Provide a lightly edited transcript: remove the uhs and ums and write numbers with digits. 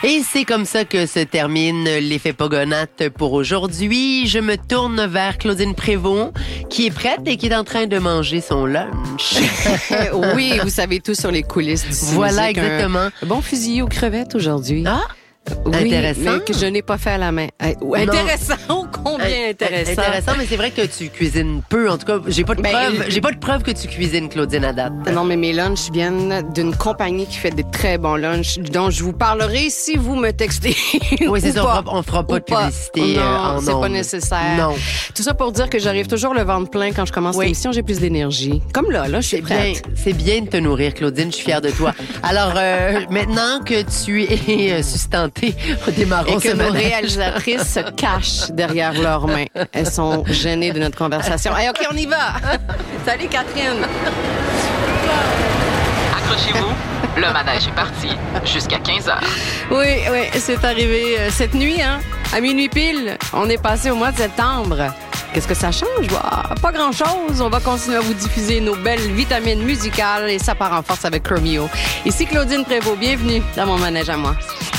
Et c'est comme ça que se termine l'effet Pogonate pour aujourd'hui. Je me tourne vers Claudine Prévost, qui est prête et qui est en train de manger son lunch. Oui, vous savez tout sur les coulisses du Voilà, exactement. Un bon fusil aux crevettes aujourd'hui. Ah! Oui, Intéressant. mais que je n'ai pas fait à la main. Intéressant, ô combien intéressant. Intéressant, mais c'est vrai que tu cuisines peu. En tout cas, j'ai pas de preuve que tu cuisines, Claudine, à date. Non, mais mes lunchs viennent d'une compagnie qui fait des très bons lunchs, dont je vous parlerai si vous me textez. Oui, c'est ça, pas. on fera pas de publicité Non, c'est ondes. pas nécessaire. Non. Tout ça pour dire que j'arrive toujours le ventre plein quand je commence l'émission, j'ai plus d'énergie. Comme là, je suis prête. C'est bien de te nourrir, Claudine, je suis fière de toi. Alors, maintenant que tu es sustentée, démarrons et que ce nos manège. réalisatrices se cachent derrière leurs mains. Elles sont gênées de notre conversation. Hey, OK, on y va! Salut, Catherine! Accrochez-vous, le manège est parti jusqu'à 15h. Oui, c'est arrivé cette nuit, hein? À minuit pile, on est passé au mois de septembre. Qu'est-ce que ça change? Pas grand-chose. On va continuer à vous diffuser nos belles vitamines musicales et ça part en force avec Chromio. Ici Claudine Prévost. Bienvenue dans mon manège à moi.